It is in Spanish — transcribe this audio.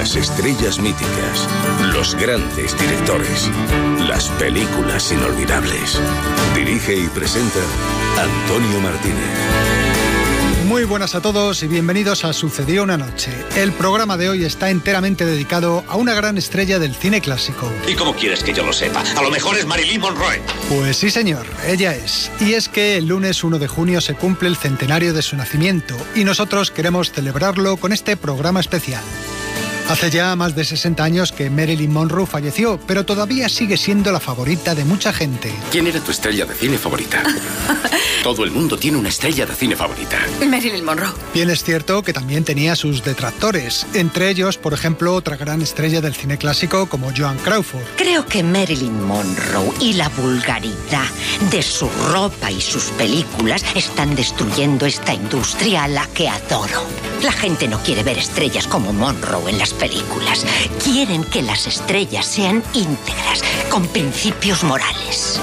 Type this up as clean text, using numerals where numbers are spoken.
Las estrellas míticas, los grandes directores, las películas inolvidables. Dirige y presenta Antonio Martínez. Muy buenas a todos y bienvenidos a Sucedió una noche. El programa de hoy está enteramente dedicado a una gran estrella del cine clásico. ¿Y cómo quieres que yo lo sepa? A lo mejor es Marilyn Monroe. Pues sí, señor, ella es. Y es que el lunes 1 de junio se cumple el centenario de su nacimiento y nosotros queremos celebrarlo con este programa especial. Hace ya más de 60 años que Marilyn Monroe falleció, pero todavía sigue siendo la favorita de mucha gente. ¿Quién era tu estrella de cine favorita? Todo el mundo tiene una estrella de cine favorita. Marilyn Monroe. Bien es cierto que también tenía sus detractores, entre ellos, por ejemplo, otra gran estrella del cine clásico como Joan Crawford. Creo que Marilyn Monroe y la vulgaridad de su ropa y sus películas están destruyendo esta industria a la que adoro. La gente no quiere ver estrellas como Monroe en las películas. Quieren que las estrellas sean íntegras, con principios morales.